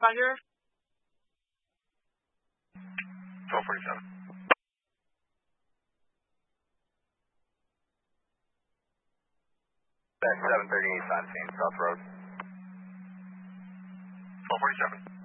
Roger. 1247. Back 738 on scene, South Road. 1247.